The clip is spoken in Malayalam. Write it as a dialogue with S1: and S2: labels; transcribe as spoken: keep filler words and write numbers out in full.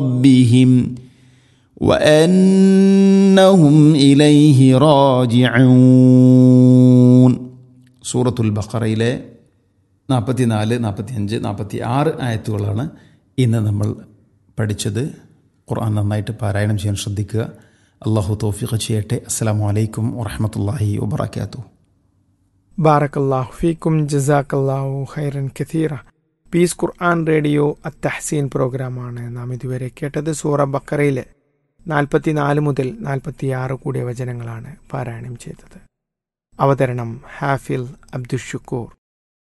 S1: ربهم وأنهم إليه راجعون. സൂറത്തുൽ ബഖറയിലെ നാൽപ്പത്തിനാല് നാൽപ്പത്തിയഞ്ച് നാൽപ്പത്തി ആറ് ആയത്തുകളാണ് ഇന്ന് നമ്മൾ പഠിച്ചത്. ഖുർആൻ നന്നായിട്ട് പാരായണം ചെയ്യാൻ ശ്രദ്ധിക്കുക. അള്ളാഹു തൗഫീഖ് ചെയ്യട്ടെ. അസ്സലാമു അലൈക്കും വറഹ്മത്തുള്ളാഹി വബറകാതുഹു.
S2: ബാറക്കല്ലാഹു ഫീക്കും ജസാക്കല്ലാഹു ഖൈറൻ കഥീറ. പീസ് ഖുർആൻ റേഡിയോ അത്തഹ്സീൻ പ്രോഗ്രാമാണ് നാം ഇതുവരെ കേട്ടത്. സൂറ ബക്കറയിലെ നാൽപ്പത്തിനാല് മുതൽ നാൽപ്പത്തിയാറ് കൂടിയ വചനങ്ങളാണ് പാരായണം ചെയ്തത്. അവതരണം ഹാഫിൽ അബ്ദുഷുക്കൂർ.